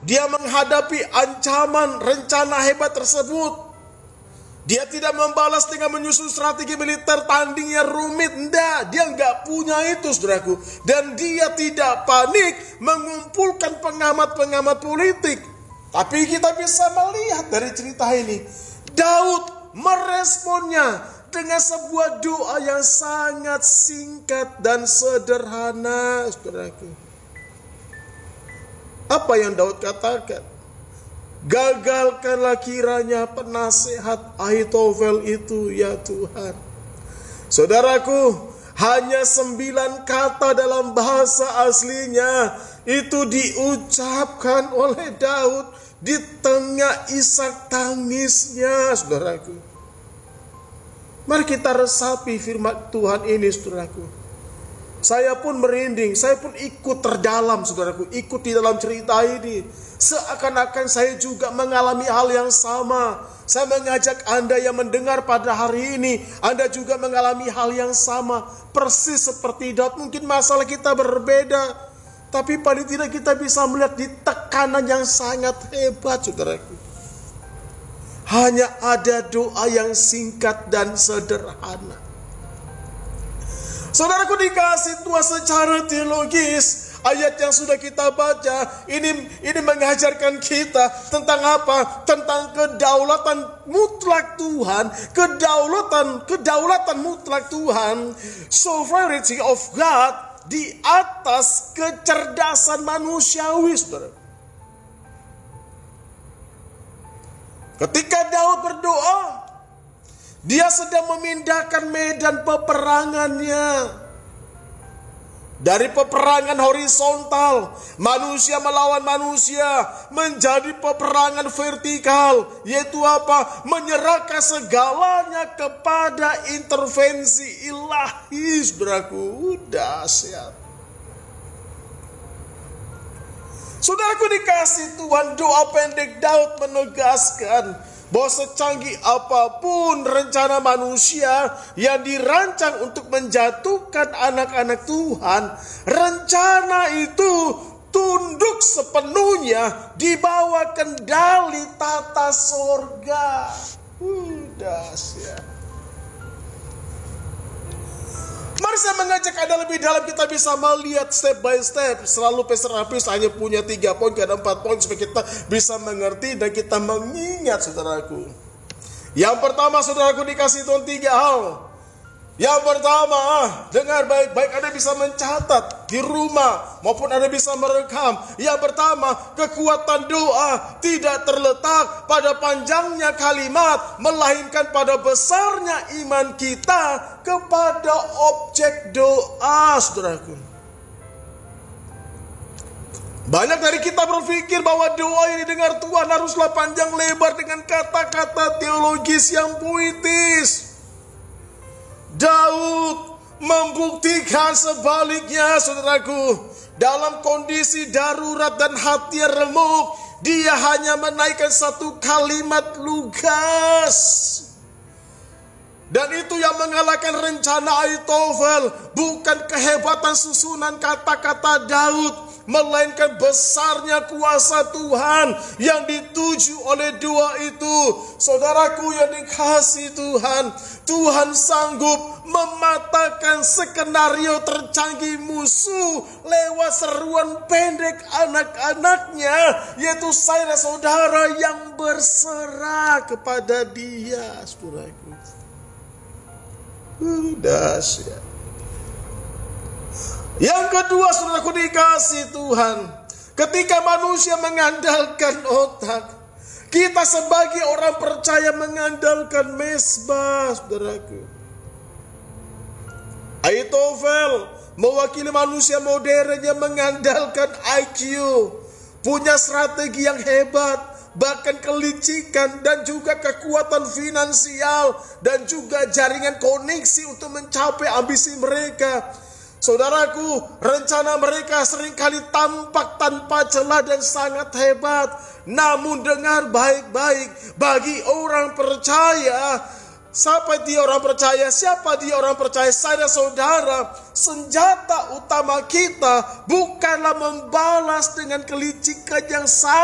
dia menghadapi ancaman rencana hebat tersebut. Dia tidak membalas dengan menyusun strategi militer tanding yang rumit. Enggak, dia enggak punya itu, saudaraku. Dan dia tidak panik mengumpulkan pengamat-pengamat politik. Tapi kita bisa melihat dari cerita ini, Daud meresponnya dengan sebuah doa yang sangat singkat dan sederhana, saudaraku. Apa yang Daud katakan? Gagalkanlah kiranya penasehat Ahitofel itu, ya Tuhan. Saudaraku, hanya 9 kata dalam bahasa aslinya itu diucapkan oleh Daud di tengah isak tangisnya, saudaraku. Mari kita resapi firman Tuhan ini, saudaraku. Saya pun merinding, saya pun ikut terdalam, saudaraku, ikut di dalam cerita ini. Seakan-akan saya juga mengalami hal yang sama. Saya mengajak Anda yang mendengar pada hari ini, Anda juga mengalami hal yang sama. Persis seperti Daud. Mungkin masalah kita berbeda, tapi paling tidak kita bisa melihat di tekanan yang sangat hebat, saudaraku. Hanya ada doa yang singkat dan sederhana. Saudaraku dikasih Tuhan, secara teologis, ayat yang sudah kita baca ini mengajarkan kita tentang apa? Tentang kedaulatan mutlak Tuhan, kedaulatan mutlak Tuhan, sovereignty of God di atas kecerdasan manusiawi, saudara. Ketika Daud berdoa, dia sedang memindahkan medan peperangannya. Dari peperangan horizontal, manusia melawan manusia, menjadi peperangan vertikal, yaitu apa? Menyerahkan segalanya kepada intervensi ilahi, saudaraku. Dahsyat. Saudaraku dikasih Tuhan, doa pendek Daud menegaskan bahwa secanggih apapun rencana manusia yang dirancang untuk menjatuhkan anak-anak Tuhan, rencana itu tunduk sepenuhnya di bawah kendali tata sorga. Dahsyat. Mari saya mengajak Anda lebih dalam, kita bisa melihat step by step. Selalu Pastor Hafiz hanya punya 3 poin, ada 4 poin supaya kita bisa mengerti dan kita mengingat, saudaraku. Yang pertama, saudaraku dikasih Tuhan 3 hal. Yang pertama, dengar baik-baik, Anda bisa mencatat di rumah maupun Anda bisa merekam. Yang pertama, kekuatan doa tidak terletak pada panjangnya kalimat, melainkan pada besarnya iman kita kepada objek doa, saudaraku. Banyak dari kita berpikir bahwa doa yang didengar Tuhan haruslah panjang lebar dengan kata-kata teologis yang puitis. Daud membuktikan sebaliknya, saudaraku. Dalam kondisi darurat dan hati yang remuk, dia hanya menaikkan 1 kalimat lugas. Dan itu yang mengalahkan rencana Ahitofel. Bukan kehebatan susunan kata-kata Daud, melainkan besarnya kuasa Tuhan yang dituju oleh doa itu. Saudaraku yang dikasihi Tuhan, Tuhan sanggup mematahkan skenario tercanggih musuh lewat seruan pendek anak-anaknya, yaitu saya dan saudara yang berserah kepada Dia, saudaraku. Dahsyat. Yang kedua, saudaraku dikasih Tuhan, ketika manusia mengandalkan otak, kita sebagai orang percaya mengandalkan mesbah, saudaraku. Ahitofel mewakili manusia modern yang mengandalkan IQ, punya strategi yang hebat, bahkan kelicikan dan juga kekuatan finansial dan juga jaringan koneksi untuk mencapai ambisi mereka. Saudaraku, rencana mereka seringkali tampak tanpa celah dan sangat hebat. Namun dengar baik-baik, bagi orang percaya, siapa dia orang percaya? Siapa dia orang percaya? Saya dan saudara, senjata utama kita bukanlah membalas dengan kelicikan yang sama.